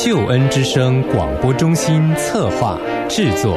救恩之声广播中心策划制作。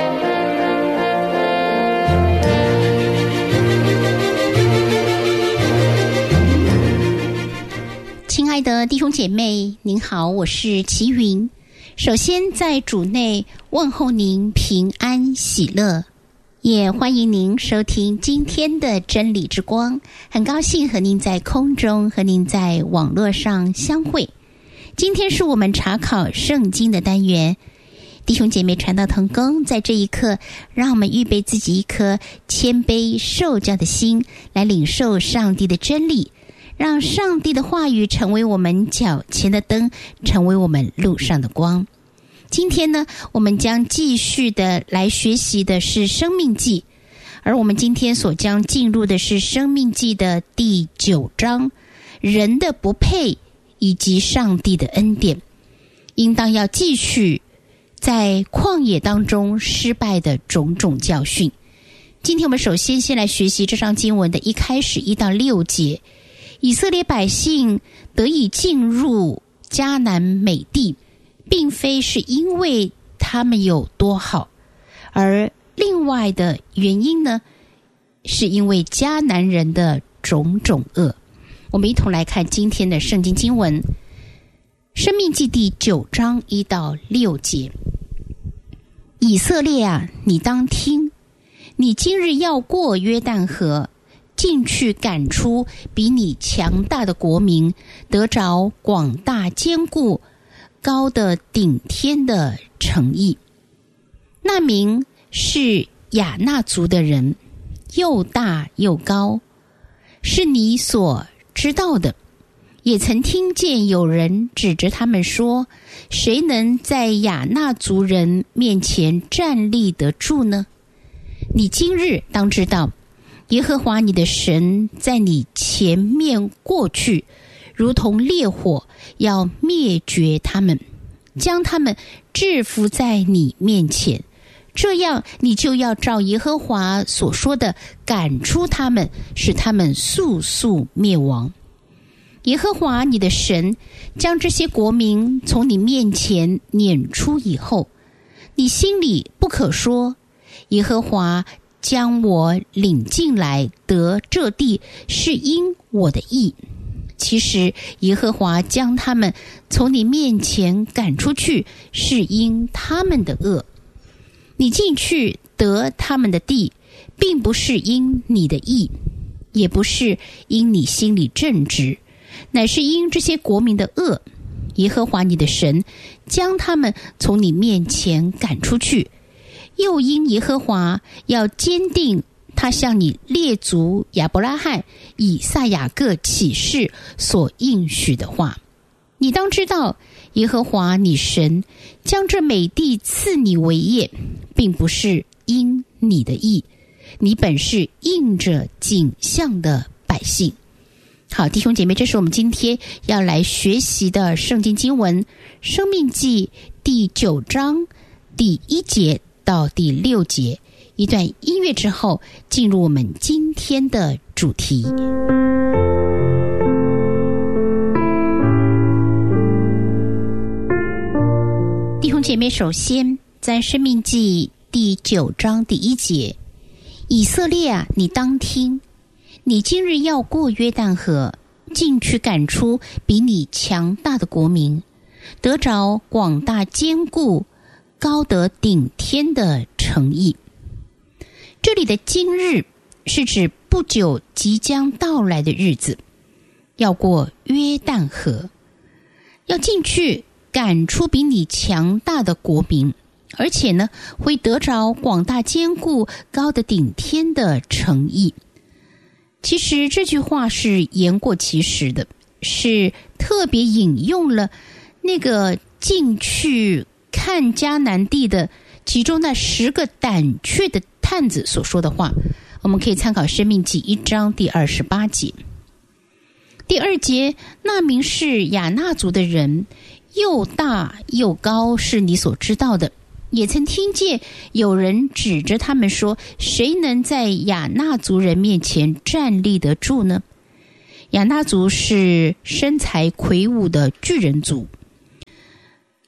亲爱的弟兄姐妹，您好，我是齐云。首先在主内问候您平安喜乐，也欢迎您收听今天的真理之光。很高兴和您在空中和您在网络上相会。今天是我们查考圣经的单元，弟兄姐妹传道同工，在这一刻让我们预备自己一颗谦卑受教的心，来领受上帝的真理，让上帝的话语成为我们脚前的灯，成为我们路上的光。今天呢，我们将继续的来学习的是生命记，而我们今天所将进入的是生命记的第9章，人的不配以及上帝的恩典，应当要继续在旷野当中失败的种种教训。今天我们首先来学习这章经文的一开始1到6节。以色列百姓得以进入迦南美地，并非是因为他们有多好，而另外的原因呢，是因为迦南人的种种恶。我们一同来看今天的圣经经文，申命记第9章1到6节。以色列啊，你当听，你今日要过约旦河，进去赶出比你强大的国民，得着广大坚固高的顶天的城邑。那民是亚衲族的人，又大又高，是你所知道的。也曾听见有人指着他们说，谁能在亚衲族人面前站立得住呢？你今日当知道，耶和华你的神在你前面过去，如同烈火，要灭绝他们，将他们制服在你面前。这样你就要照耶和华所说的赶出他们，使他们速速灭亡。耶和华你的神将这些国民从你面前撵出以后，你心里不可说，耶和华将我领进来得这地是因我的义。其实耶和华将他们从你面前赶出去，是因他们的恶。你进去得他们的地，并不是因你的义，也不是因你心里正直，乃是因这些国民的恶。耶和华你的神将他们从你面前赶出去，又因耶和华要坚定他向你列祖亚伯拉罕、以撒、雅各起誓所应许的话。你当知道，耶和华你神将这美地赐你为业，并不是因你的义，你本是应着景象的百姓。好，弟兄姐妹，这是我们今天要来学习的圣经经文，申命记第9章第1节到第6节。一段音乐之后，进入我们今天的主题。弟兄姐妹，首先在申命记第9章第1节，以色列啊，你当听，你今日要过约旦河，进去赶出比你强大的国民，得着广大坚固高得顶天的城邑。这里的今日是指不久即将到来的日子，要过约旦河，要进去赶出比你强大的国民，而且呢，会得着广大坚固高的顶天的城邑。其实这句话是言过其实的，是特别引用了那个进去看迦南地的其中那10个胆怯的探子所说的话。我们可以参考申命记1章第28节。第2节，那民是亚衲族的人，又大又高，是你所知道的。也曾听见有人指着他们说，谁能在亚衲族人面前站立得住呢？亚衲族是身材魁梧的巨人族，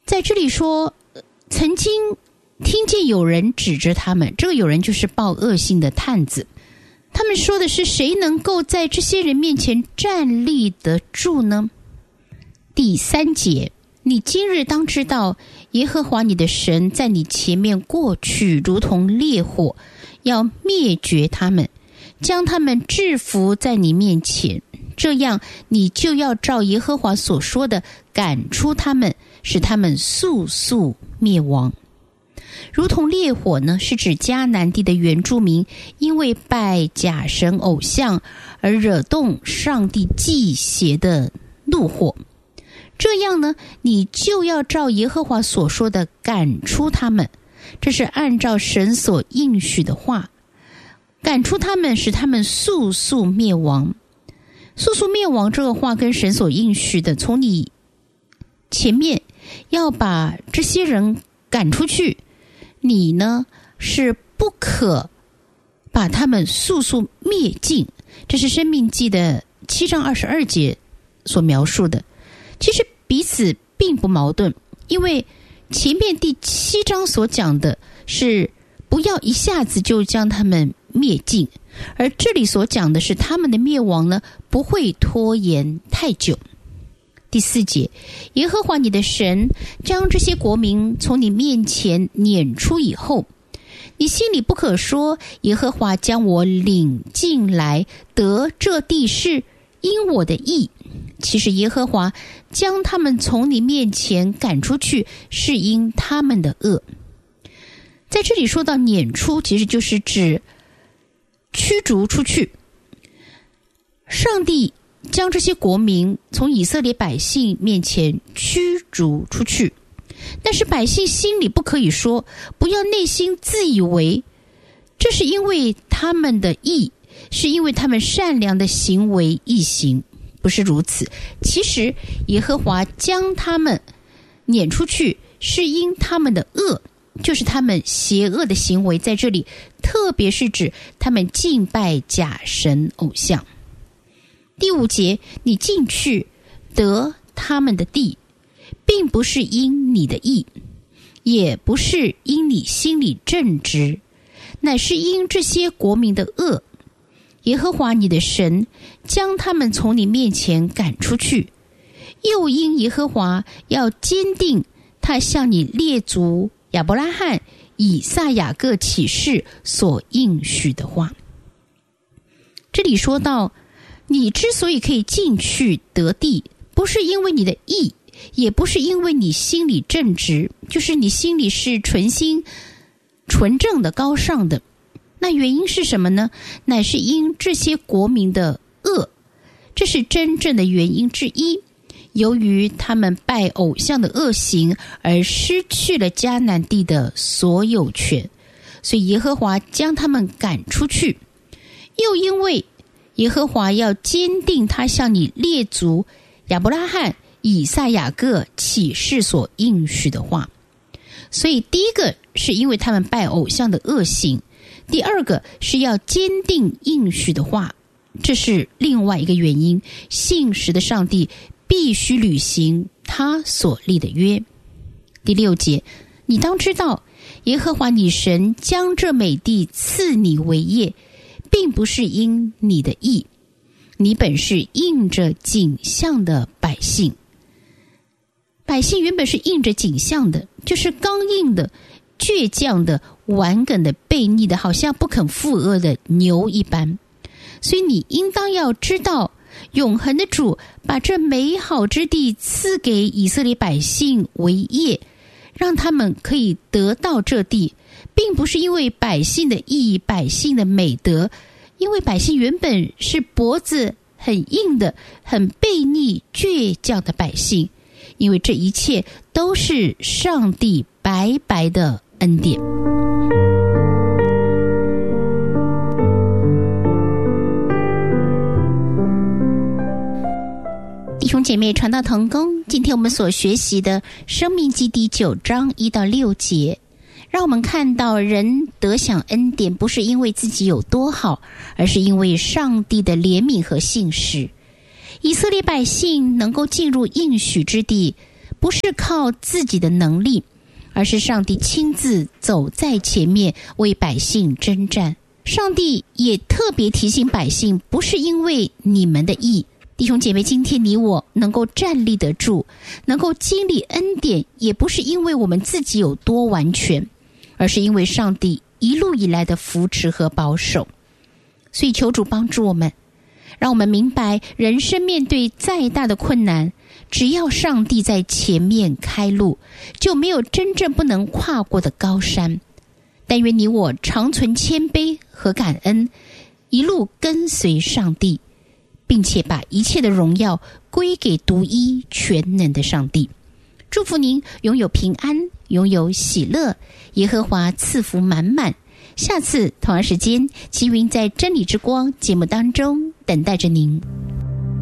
在这里说，曾经听见有人指着他们，这个有人就是报恶信的探子，他们说的是谁能够在这些人面前站立得住呢？第3节，你今日当知道，耶和华你的神在你前面过去，如同烈火，要灭绝他们，将他们制服在你面前，这样你就要照耶和华所说的赶出他们，使他们速速灭亡。如同烈火呢，是指迦南地的原住民因为拜假神偶像而惹动上帝忌邪的怒火，这样呢，你就要照耶和华所说的赶出他们，这是按照神所应许的话，赶出他们，使他们速速灭亡。速速灭亡这个话跟神所应许的，从你前面要把这些人赶出去，你呢是不可把他们速速灭尽，这是申命记的7章22节所描述的。其实彼此并不矛盾，因为前面第7章所讲的是不要一下子就将他们灭尽，而这里所讲的是他们的灭亡呢，不会拖延太久。第4节，耶和华你的神将这些国民从你面前撵出以后，你心里不可说，耶和华将我领进来得这地是因我的义，其实耶和华将他们从你面前赶出去，是因他们的恶。在这里说到撵出，其实就是指驱逐出去。上帝将这些国民从以色列百姓面前驱逐出去，但是百姓心里不可以说，不要内心自以为这是因为他们的义，是因为他们善良的行为义行，不是如此。其实耶和华将他们撵出去，是因他们的恶，就是他们邪恶的行为，在这里特别是指他们敬拜假神偶像。第5节，你进去得他们的地，并不是因你的义，也不是因你心里正直，乃是因这些国民的恶。耶和华你的神将他们从你面前赶出去，又因耶和华要坚定他向你列祖亚伯拉罕、以撒、雅各起誓所应许的话。这里说到，你之所以可以进去得地，不是因为你的义，也不是因为你心里正直，就是你心里是纯心、纯正的、高尚的。那原因是什么呢？乃是因这些国民的恶，这是真正的原因之一。由于他们拜偶像的恶行，而失去了迦南地的所有权，所以耶和华将他们赶出去。又因为耶和华要坚定他向你列祖亚伯拉罕、以撒、雅各起誓所应许的话，所以第一个是因为他们拜偶像的恶行，第二个是要坚定应许的话，这是另外一个原因。信实的上帝必须履行他所立的约。第6节，你当知道，耶和华你神将这美地赐你为业，并不是因你的义，你本是应着景象的百姓。百姓原本是应着景象的，就是刚硬的、倔强的、顽梗的、悖逆的，好像不肯负軛的牛一般。所以你应当要知道，永恒的主把这美好之地赐给以色列百姓为业，让他们可以得到这地，并不是因为百姓的义、百姓的美德，因为百姓原本是脖子很硬的、很悖逆、倔强的百姓，因为这一切都是上帝白白的恩典。弟兄姐妹，传道同工，今天我们所学习的申命记第9章1到6节，让我们看到人得享恩典不是因为自己有多好，而是因为上帝的怜悯和信实。以色列百姓能够进入应许之地， 不是靠自己的能力，而是上帝亲自走在前面为百姓征战。上帝也特别提醒百姓，不是因为你们的义，弟兄姐妹，今天你我能够站立得住，能够经历恩典，也不是因为我们自己有多完全，而是因为上帝一路以来的扶持和保守。所以求主帮助我们，让我们明白，人生面对再大的困难，只要上帝在前面开路，就没有真正不能跨过的高山。但愿你我常存谦卑和感恩，一路跟随上帝，并且把一切的荣耀归给独一全能的上帝。祝福您拥有平安，拥有喜乐，耶和华赐福满满。下次同样时间，齐云在真理之光节目当中等待着您。